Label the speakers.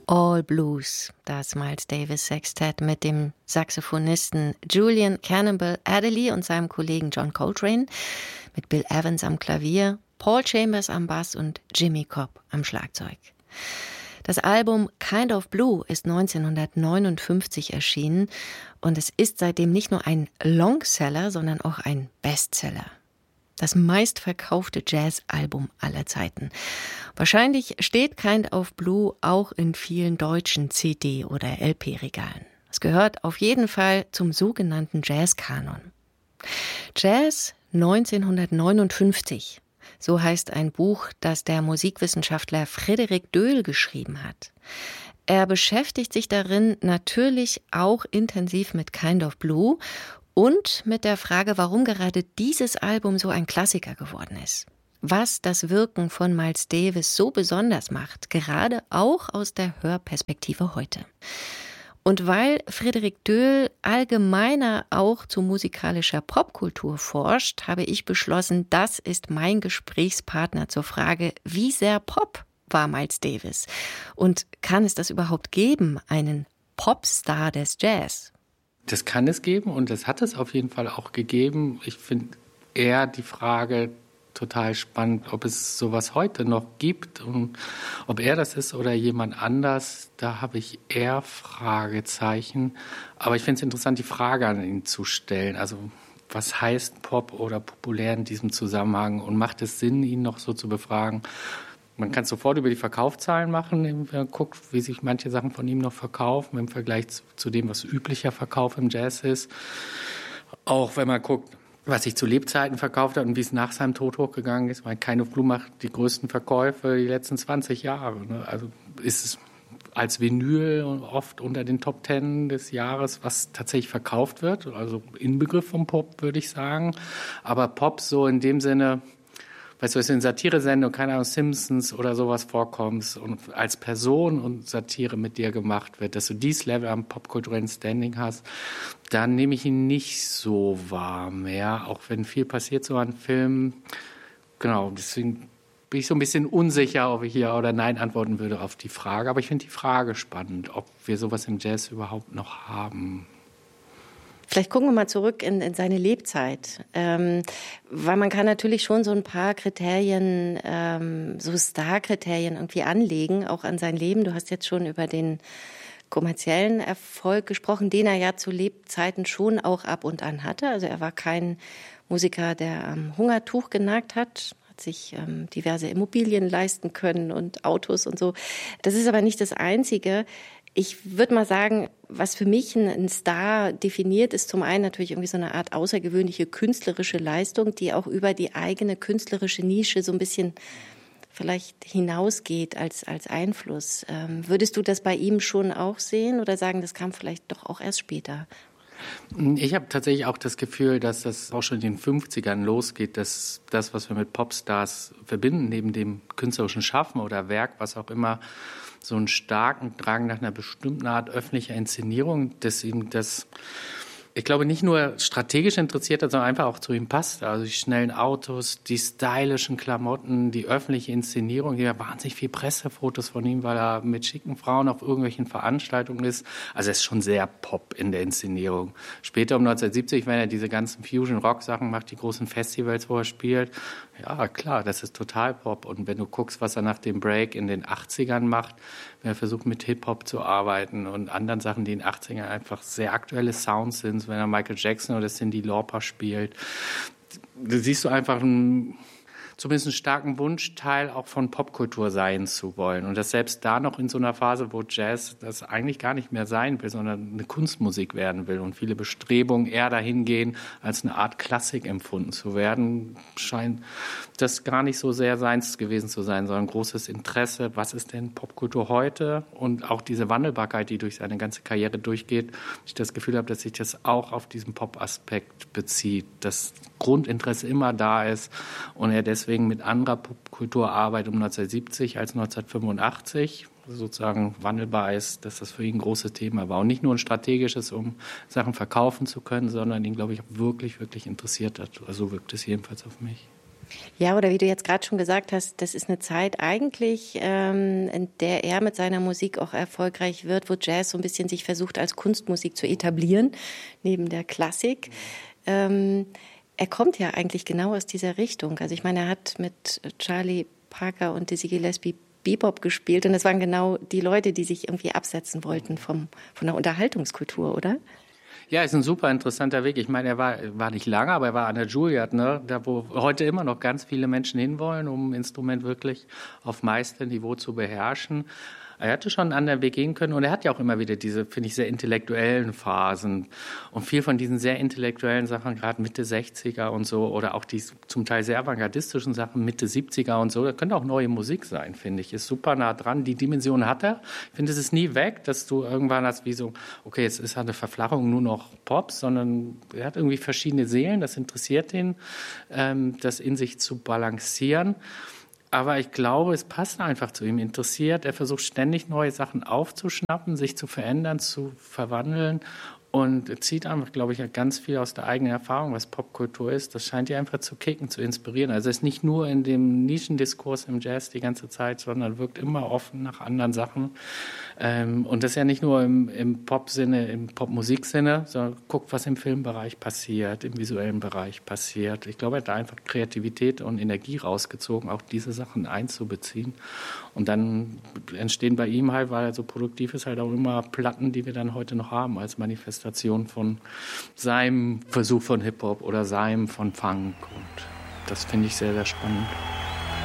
Speaker 1: All Blues, das Miles Davis Sextett mit dem Saxophonisten Julian Cannonball Adderley und seinem Kollegen John Coltrane, mit Bill Evans am Klavier, Paul Chambers am Bass und Jimmy Cobb am Schlagzeug. Das Album Kind of Blue ist 1959 erschienen und es ist seitdem nicht nur ein Longseller, sondern auch ein Bestseller. Das meistverkaufte Jazzalbum aller Zeiten. Wahrscheinlich steht Kind of Blue auch in vielen deutschen CD- oder LP-Regalen. Es gehört auf jeden Fall zum sogenannten Jazzkanon. Jazz 1959. So heißt ein Buch, das der Musikwissenschaftler Frédéric Deuel geschrieben hat. Er beschäftigt sich darin natürlich auch intensiv mit Kind of Blue und mit der Frage, warum gerade dieses Album so ein Klassiker geworden ist. Was das Wirken von Miles Davis so besonders macht, gerade auch aus der Hörperspektive heute. Und weil Frédéric Deuel allgemeiner auch zu musikalischer Popkultur forscht, habe ich beschlossen, das ist mein Gesprächspartner zur Frage, wie sehr Pop war Miles Davis? Und kann es das überhaupt geben, einen Popstar des Jazz?
Speaker 2: Das kann es geben und das hat es auf jeden Fall auch gegeben. Ich finde eher die Frage total spannend, ob es sowas heute noch gibt und ob er das ist oder jemand anders. Da habe ich eher Fragezeichen. Aber ich finde es interessant, die Frage an ihn zu stellen. Also was heißt Pop oder populär in diesem Zusammenhang und macht es Sinn, ihn noch so zu befragen? Man kann es sofort über die Verkaufszahlen machen, wenn man guckt, wie sich manche Sachen von ihm noch verkaufen im Vergleich zu dem, was üblicher Verkauf im Jazz ist. Auch wenn man guckt, was sich zu Lebzeiten verkauft hat und wie es nach seinem Tod hochgegangen ist. Weil Kind of Blue macht die größten Verkäufe die letzten 20 Jahre. Ne? Also ist es als Vinyl oft unter den Top 10 des Jahres, was tatsächlich verkauft wird. Also Inbegriff vom Pop, würde ich sagen. Aber Pop so in dem Sinne, weißt du, was in Satire-Sendung, keine Ahnung, Simpsons oder sowas vorkommst und als Person und Satire mit dir gemacht wird, dass du dieses Level am popkulturellen Standing hast, dann nehme ich ihn nicht so wahr mehr, auch wenn viel passiert so an Filmen. Genau, deswegen bin ich so ein bisschen unsicher, ob ich hier oder nein antworten würde auf die Frage. Aber ich finde die Frage spannend, ob wir sowas im Jazz überhaupt noch haben.
Speaker 1: Vielleicht gucken wir mal zurück in seine Lebzeit, weil man kann natürlich schon so ein paar Kriterien, so Star-Kriterien irgendwie anlegen, auch an sein Leben. Du hast jetzt schon über den kommerziellen Erfolg gesprochen, den er ja zu Lebzeiten schon auch ab und an hatte. Also er war kein Musiker, der am Hungertuch genagt hat sich diverse Immobilien leisten können und Autos und so. Das ist aber nicht das Einzige. Ich würde mal sagen, was für mich ein Star definiert, ist zum einen natürlich irgendwie so eine Art außergewöhnliche künstlerische Leistung, die auch über die eigene künstlerische Nische so ein bisschen vielleicht hinausgeht als Einfluss. Würdest du das bei ihm schon auch sehen oder sagen, das kam vielleicht doch auch erst später?
Speaker 2: Ich habe tatsächlich auch das Gefühl, dass das auch schon in den 50ern losgeht, dass das, was wir mit Popstars verbinden, neben dem künstlerischen Schaffen oder Werk, was auch immer, so einen starken Drang nach einer bestimmten Art öffentlicher Inszenierung, dass ihm das, ich glaube, nicht nur strategisch interessiert hat, sondern einfach auch zu ihm passt. Also die schnellen Autos, die stylischen Klamotten, die öffentliche Inszenierung. Hier wahnsinnig viel Pressefotos von ihm, weil er mit schicken Frauen auf irgendwelchen Veranstaltungen ist. Also er ist schon sehr Pop in der Inszenierung. Später um 1970, wenn er diese ganzen Fusion-Rock-Sachen macht, die großen Festivals, wo er spielt, ja klar, das ist total Pop. Und wenn du guckst, was er nach dem Break in den 80ern macht, wenn er versucht mit Hip-Hop zu arbeiten und anderen Sachen, die in den 80ern einfach sehr aktuelle Sounds sind, wenn er Michael Jackson oder Cyndi Lauper spielt, da siehst du einfach zumindest einen starken Wunsch, Teil auch von Popkultur sein zu wollen. Und das selbst da noch in so einer Phase, wo Jazz das eigentlich gar nicht mehr sein will, sondern eine Kunstmusik werden will und viele Bestrebungen eher dahin gehen, als eine Art Klassik empfunden zu werden, scheint das gar nicht so sehr seins gewesen zu sein, sondern großes Interesse, was ist denn Popkultur heute? Und auch diese Wandelbarkeit, die durch seine ganze Karriere durchgeht, ich das Gefühl habe, dass sich das auch auf diesen Pop-Aspekt bezieht, dass Grundinteresse immer da ist und er deswegen mit anderer Popkultur arbeitet um 1970 als 1985, sozusagen wandelbar ist, dass das für ihn ein großes Thema war. Und nicht nur ein strategisches, um Sachen verkaufen zu können, sondern ihn, glaube ich, wirklich, wirklich interessiert hat. Also so wirkt es jedenfalls auf mich.
Speaker 1: Ja, oder wie du jetzt gerade schon gesagt hast, das ist eine Zeit eigentlich, in der er mit seiner Musik auch erfolgreich wird, wo Jazz so ein bisschen sich versucht, als Kunstmusik zu etablieren, neben der Klassik. Er kommt ja eigentlich genau aus dieser Richtung. Also ich meine, er hat mit Charlie Parker und Dizzy Gillespie Bebop gespielt und das waren genau die Leute, die sich irgendwie absetzen wollten von der Unterhaltungskultur, oder?
Speaker 2: Ja, ist ein super interessanter Weg. Ich meine, er war nicht lange, aber er war an der Juilliard, ne? Da, wo heute immer noch ganz viele Menschen hinwollen, um ein Instrument wirklich auf Meisterniveau zu beherrschen. Er hätte schon einen anderen Weg gehen können und er hat ja auch immer wieder diese, finde ich, sehr intellektuellen Phasen und viel von diesen sehr intellektuellen Sachen, gerade Mitte 60er und so oder auch die zum Teil sehr avantgardistischen Sachen Mitte 70er und so, das könnte auch neue Musik sein, finde ich, ist super nah dran, die Dimension hat er. Ich finde, es ist nie weg, dass du irgendwann hast wie so, okay, jetzt ist halt eine Verflachung nur noch Pop, sondern er hat irgendwie verschiedene Seelen, das interessiert ihn, das in sich zu balancieren. Aber ich glaube, es passt einfach zu ihm. Interessiert, er versucht ständig neue Sachen aufzuschnappen, sich zu verändern, zu verwandeln und zieht einfach, glaube ich, ganz viel aus der eigenen Erfahrung, was Popkultur ist. Das scheint ihn einfach zu kicken, zu inspirieren. Also es ist nicht nur in dem Nischendiskurs im Jazz die ganze Zeit, sondern wirkt immer offen nach anderen Sachen. Und das ist ja nicht nur im Pop-Sinne, im Popmusiksinne, sondern guckt, was im Filmbereich passiert, im visuellen Bereich passiert. Ich glaube, er hat da einfach Kreativität und Energie rausgezogen, auch diese Sachen einzubeziehen. Und dann entstehen bei ihm halt, weil er so produktiv ist, halt auch immer Platten, die wir dann heute noch haben, als Manifestation von seinem Versuch von Hip-Hop oder seinem von Funk. Und das finde ich sehr, sehr spannend.